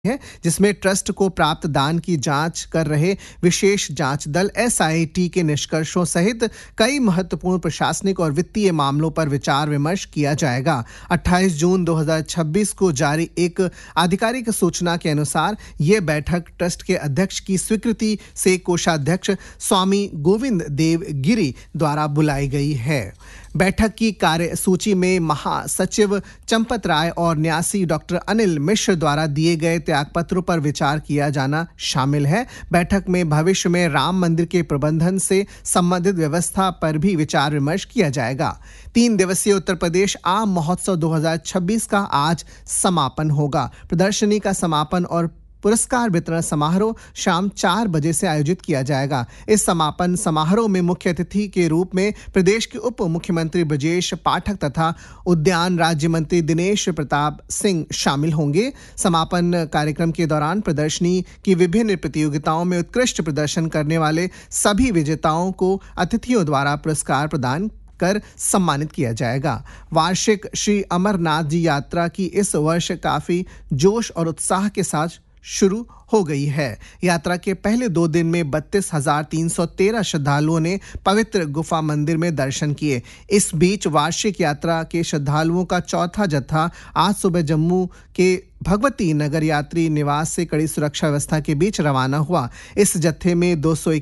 है, जिसमें ट्रस्ट को प्राप्त दान की जांच कर रहे विशेष जांच दल एसआईटी के निष्कर्षों सहित कई महत्वपूर्ण प्रशासनिक और वित्तीय मामलों पर विचार विमर्श किया जाएगा। 28 जून 2026 को जारी एक आधिकारिक सूचना के अनुसार ये बैठक ट्रस्ट के अध्यक्ष की स्वीकृति से कोषाध्यक्ष स्वामी गोविंद देव गिरी द्वारा बुलाई गई है। बैठक की कार्यसूची में महासचिव चंपत राय और न्यासी डॉक्टर अनिल मिश्र द्वारा दिए गए त्यागपत्रों पर विचार किया जाना शामिल है। बैठक में भविष्य में राम मंदिर के प्रबंधन से संबंधित व्यवस्था पर भी विचार विमर्श किया जाएगा। 3 दिवसीय उत्तर प्रदेश आम महोत्सव 2026 का आज समापन होगा। प्रदर्शनी का समापन और पुरस्कार वितरण समारोह शाम 4 बजे से आयोजित किया जाएगा। इस समापन समारोह में मुख्य अतिथि के रूप में प्रदेश के उप मुख्यमंत्री ब्रजेश पाठक तथा उद्यान राज्य मंत्री दिनेश प्रताप सिंह शामिल होंगे। समापन कार्यक्रम के दौरान प्रदर्शनी की विभिन्न प्रतियोगिताओं में उत्कृष्ट प्रदर्शन करने वाले सभी विजेताओं को अतिथियों द्वारा पुरस्कार प्रदान कर सम्मानित किया जाएगा। वार्षिक श्री अमरनाथ जी यात्रा की इस वर्ष काफी जोश और उत्साह के साथ शुरू हो गई है। यात्रा के पहले 2 दिन में 32,313 श्रद्धालुओं ने पवित्र गुफा मंदिर में दर्शन किए। इस बीच वार्षिक यात्रा के श्रद्धालुओं का चौथा जत्था आज सुबह जम्मू के भगवती नगर यात्री निवास से कड़ी सुरक्षा व्यवस्था के बीच रवाना हुआ। इस जत्थे में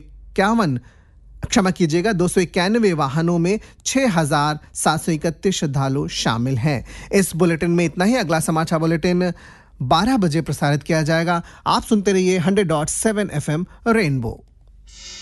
291 वाहनों में 6,731 श्रद्धालु शामिल हैं। इस बुलेटिन में इतना ही। अगला समाचार बुलेटिन 12 बजे प्रसारित किया जाएगा। आप सुनते रहिए 100.7 FM रेनबो।